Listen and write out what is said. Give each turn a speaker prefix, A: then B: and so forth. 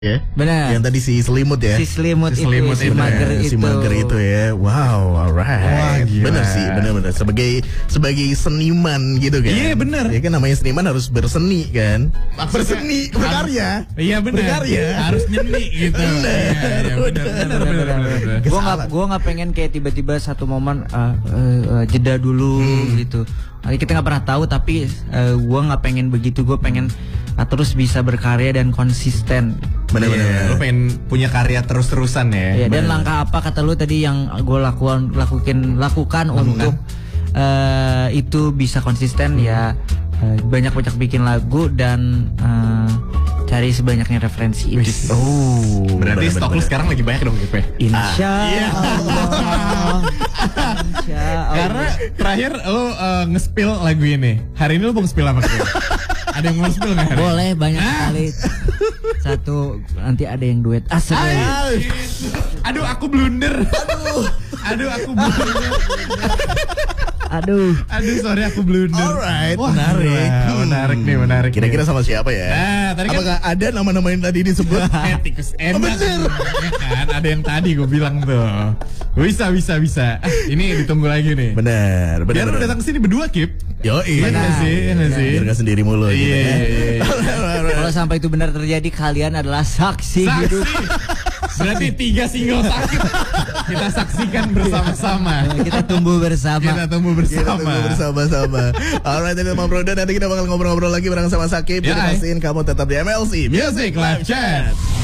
A: Ya,
B: benar.
A: Yang tadi si selimut ya.
B: Si selimut
A: si
B: itu, si mager
A: ya,
B: itu.
A: Si mager itu ya. Wow, alright. Bener sih, bener. Sebagai seniman gitu kan.
C: Iya bener.
A: Ya kan namanya seniman harus berseni kan. Berseni, berkarya.
C: Iya bener.
A: Berkarya.
C: Harus nyeni gitu.
B: Bener. Gue nggak pengen kayak tiba-tiba satu momen jeda dulu gitu. Kita nggak pernah tahu, tapi gue nggak pengen begitu. Gue pengen terus bisa berkarya dan konsisten.
A: Bener-bener.
C: Lu pengen punya karya terus-terusan ya.
B: Iya, dan langkah apa kata lu tadi yang gue lakukan untuk itu bisa konsisten ya, banyak-banyak bikin lagu dan cari sebanyaknya referensi itu.
A: Oh,
C: berarti stok lu sekarang lagi banyak dong gitu ya.
B: Insya Allah. Insya Allah.
C: Karena terakhir lu nge-spill lagu ini. Hari ini lu mau nge-spill apa sih? Ada yang mau nge-spill nggak?
B: Boleh, banyak sekali. Satu, nanti ada yang duet.
C: Aduh, aku blunder. Aduh, aku blunder.
B: Aduh,
C: sorry aku blunder.
A: Alright,
C: Wah, menarik.
A: Kira-kira sama siapa ya?
C: Nah, tadi kan
A: apakah ada nama-nama yang tadi disebut?
C: tikus enak. Ya kan, ada yang tadi gue bilang tuh. Bisa. Ini ditunggu lagi nih.
A: Bener.
C: Biar lu datang ke sini berdua, Kip.
A: Yoi.
C: Bener sih.
A: Biar gak sendiri mulu gitu ya.
B: kalau sampai itu benar terjadi, kalian adalah saksi hidup.
C: Berarti 3 single sakit kita saksikan bersama-sama.
B: Kita tumbuh bersama.
A: Alright, ini Mam Broda. Nanti kita bakal ngobrol-ngobrol lagi bareng sama Sakib. Jadi pastiin kamu tetap di MLC
C: Music Live Chat.